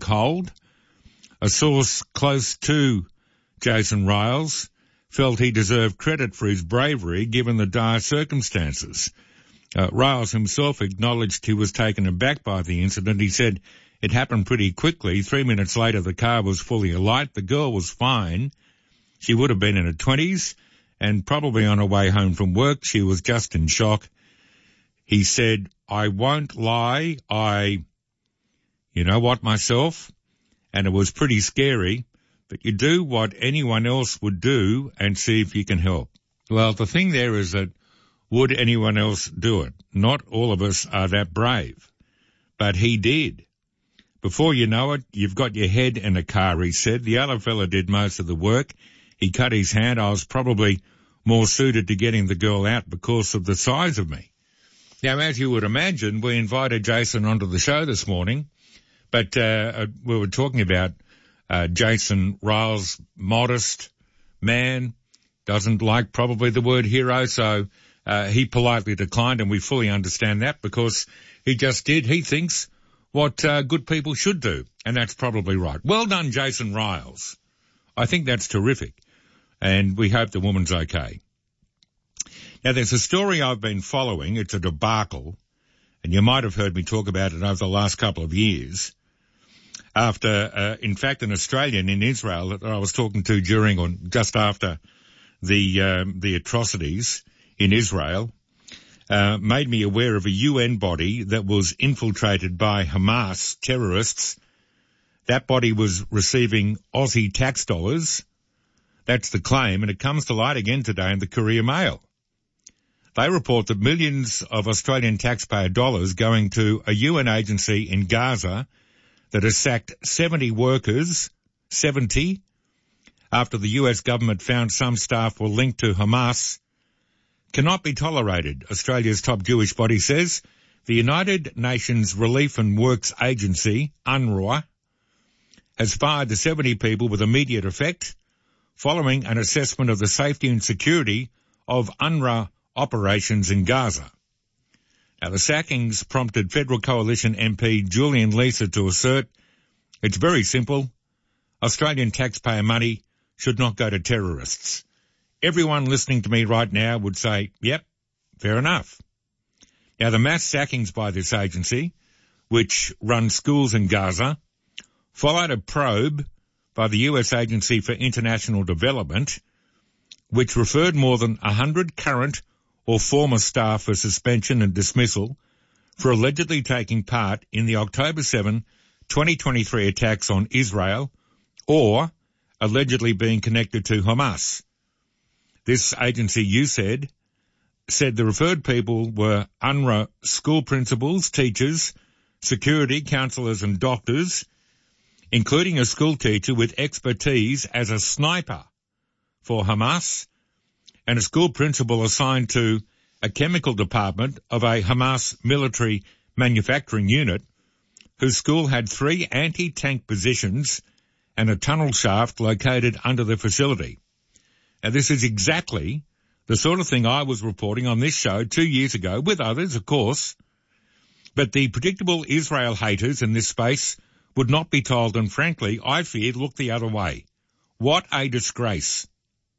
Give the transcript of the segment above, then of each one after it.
cold. A source close to Jason Ryles felt he deserved credit for his bravery given the dire circumstances. Ryles himself acknowledged he was taken aback by the incident. He said it happened pretty quickly. 3 minutes later, the car was fully alight. The girl was fine. She would have been in her 20s and probably on her way home from work. She was just in shock. He said, I won't lie. Myself, and it was pretty scary, but you do what anyone else would do and see if you can help. Well, the thing there is that would anyone else do it? Not all of us are that brave, but he did. Before you know it, you've got your head in a car, he said. The other fella did most of the work. He cut his hand. I was probably more suited to getting the girl out because of the size of me. Now, as you would imagine, we invited Jason onto the show this morning, but we were talking about Jason Ryles, modest man, doesn't like probably the word hero, so he politely declined, and we fully understand that because he just did. He thinks what good people should do, and that's probably right. Well done, Jason Ryles. I think that's terrific, and we hope the woman's okay. Now, there's a story I've been following. It's a debacle, and you might have heard me talk about it over the last couple of years. After, in fact, an Australian in Israel that I was talking to during or just after the atrocities in Israel made me aware of a UN body that was infiltrated by Hamas terrorists. That body was receiving Aussie tax dollars. That's the claim, and it comes to light again today in the Courier Mail. They report that millions of Australian taxpayer dollars going to a UN agency in Gaza that has sacked 70 workers, 70, after the US government found some staff were linked to Hamas, cannot be tolerated, Australia's top Jewish body says. The United Nations Relief and Works Agency, UNRWA, has fired the 70 people with immediate effect following an assessment of the safety and security of UNRWA operations in Gaza. Now, the sackings prompted Federal Coalition MP Julian Leeser to assert, it's very simple, Australian taxpayer money should not go to terrorists. Everyone listening to me right now would say, yep, fair enough. Now, the mass sackings by this agency, which runs schools in Gaza, followed a probe by the US Agency for International Development, which referred more than 100 current or former staff for suspension and dismissal for allegedly taking part in the October 7, 2023 attacks on Israel or allegedly being connected to Hamas. This agency, you said the referred people were UNRWA school principals, teachers, security, counsellors and doctors, including a school teacher with expertise as a sniper for Hamas, and a school principal assigned to a chemical department of a Hamas military manufacturing unit, whose school had 3 anti-tank positions and a tunnel shaft located under the facility. Now, this is exactly the sort of thing I was reporting on this show 2 years ago, with others, of course. But the predictable Israel haters in this space would not be told, and frankly, I feared look the other way. What a disgrace.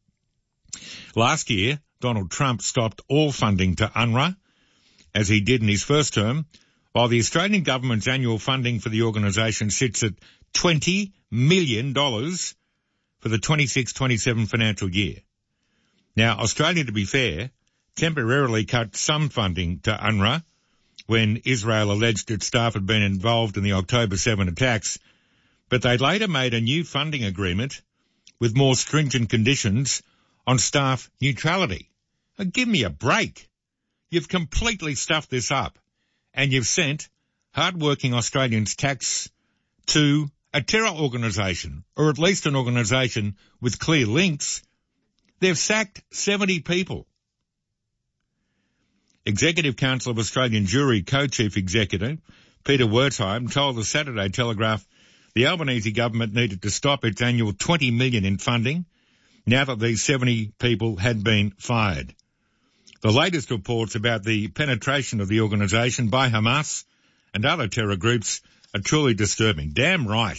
Last year, Donald Trump stopped all funding to UNRWA, as he did in his first term, while the Australian government's annual funding for the organisation sits at $20 million for the 26-27 financial year. Now, Australia, to be fair, temporarily cut some funding to UNRWA when Israel alleged its staff had been involved in the October 7 attacks, but they later made a new funding agreement with more stringent conditions on staff neutrality. Now, give me a break. You've completely stuffed this up, and you've sent hard-working Australians' tax to a terror organisation, or at least an organisation with clear links. They've sacked 70 people. Executive Council of Australian Jewry co-chief executive Peter Wertheim told the Saturday Telegraph the Albanese government needed to stop its annual $20 million in funding now that these 70 people had been fired. The latest reports about the penetration of the organisation by Hamas and other terror groups are truly disturbing. Damn right.